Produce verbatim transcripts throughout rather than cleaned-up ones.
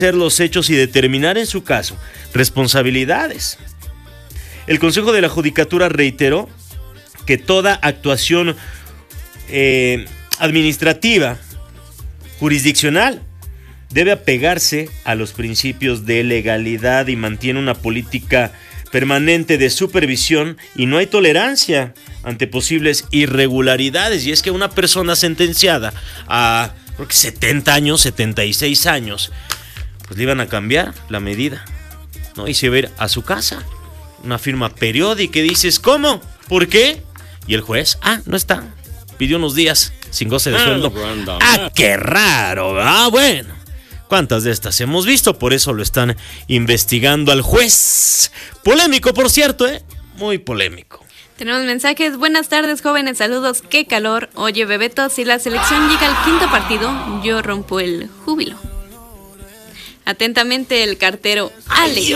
los hechos y determinar en su caso responsabilidades. El Consejo de la Judicatura reiteró que toda actuación eh, administrativa, jurisdiccional, debe apegarse a los principios de legalidad y mantiene una política permanente de supervisión y no hay tolerancia ante posibles irregularidades. Y es que una persona sentenciada a creo que setenta años, setenta y seis años, pues le iban a cambiar la medida, ¿no? Y se va a ir a su casa, una firma periódica y dices, ¿cómo? ¿Por qué? Y el juez, ah, no está, pidió unos días sin goce de sueldo. Ah, qué raro, ah, bueno. ¿Cuántas de estas hemos visto? Por eso lo están investigando al juez. Polémico, por cierto, ¿eh? Muy polémico. Tenemos mensajes. Buenas tardes, jóvenes. Saludos. ¡Qué calor! Oye, Bebeto, si la selección llega al quinto partido, yo rompo el júbilo. Atentamente, el cartero Ale.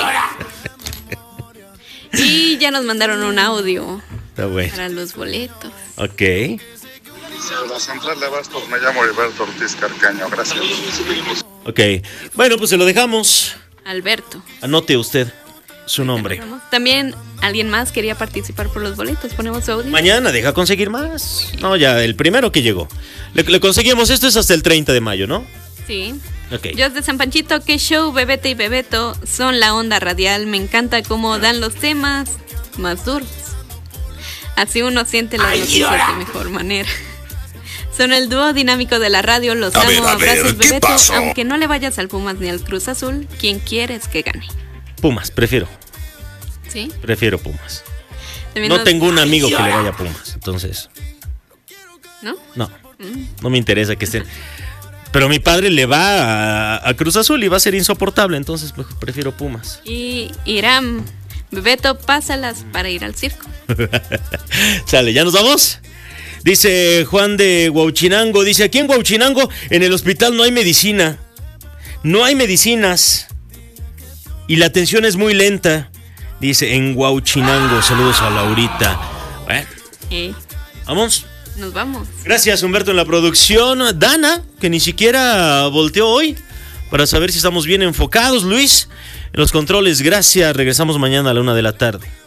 Y ya nos mandaron un audio. Está bueno. Para los boletos. Ok. De la central de Bastos, me llamo Alberto Ortiz Carcaño. Gracias. Ok. Bueno, pues se lo dejamos. Alberto. Anote usted su nombre. También alguien más quería participar por los boletos. Ponemos su audio. Mañana deja conseguir más. No, ya el primero que llegó. Le, le conseguimos, esto es hasta el treinta de mayo, ¿no? Sí. Ok. Yo de San Panchito, qué show, Bebete y Bebeto son la onda radial. Me encanta cómo dan los temas más duros. Así uno siente las noticias de mejor manera. Son el dúo dinámico de la radio. Los A amo, ver, a ver, abrazos, ¿qué Bebeto. pasó? Aunque no le vayas al Pumas ni al Cruz Azul, ¿quién quieres que gane? Pumas, prefiero. ¿Sí? Prefiero Pumas. También No nos- tengo un amigo que le vaya a Pumas, entonces. ¿No? No, no me interesa que estén. Pero mi padre le va a, a Cruz Azul y va a ser insoportable, entonces pues, prefiero Pumas. Y Irán, Bebeto, pásalas para ir al circo. Sale, ¿ya nos vamos? Dice Juan de Huauchinango, dice, aquí en Huauchinango, en el hospital no hay medicina. No hay medicinas. Y la atención es muy lenta. Dice, en Huauchinango, saludos a Laurita. Bueno, Eh, vamos. nos vamos. Gracias, Humberto, en la producción. Dana, que ni siquiera volteó hoy para saber si estamos bien enfocados. Luis, en los controles, gracias. Regresamos mañana a la una de la tarde.